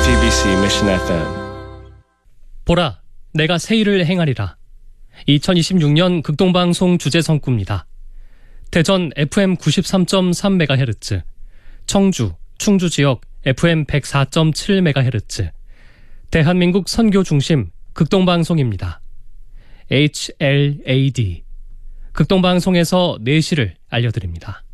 GBC Mission FM. 보라, 내가 새 일을 행하리라. 2026년 극동방송 주제 성구입니다. 대전 FM 93.3MHz, 청주, 충주 지역 FM 104.7MHz, 대한민국 선교 중심 극동방송입니다. HLAD, 극동방송에서 4시를 알려드립니다.